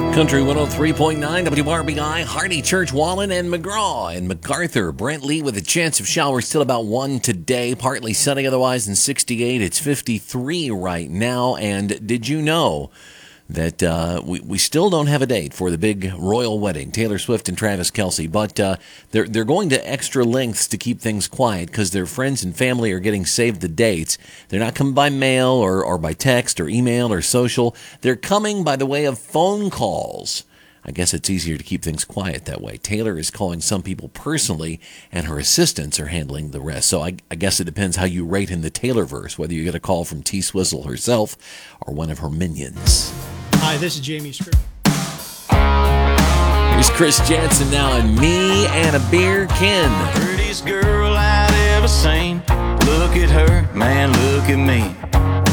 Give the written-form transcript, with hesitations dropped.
Country 103.9 WRBI, Hardy, Church, Wallen, and McGraw. And MacArthur, Brent Lee with a chance of showers till about 1 today. Partly sunny otherwise in 68. It's 53 right now. And did you know that we still don't have a date for the big royal wedding, Taylor Swift and Travis Kelce, but they're going to extra lengths to keep things quiet because their friends and family are getting saved the dates. They're not coming by mail or by text or email or social. They're coming by the way of phone calls. I guess it's easier to keep things quiet that way. Taylor is calling some people personally, and her assistants are handling the rest. So I guess it depends how you rate in the Taylorverse, whether you get a call from T. Swizzle herself or one of her minions. Hi, this is Jamie Scribb. Here's Chris Jansen now, and me and a beer can. Prettiest girl I'd ever seen. Look at her, man, look at me.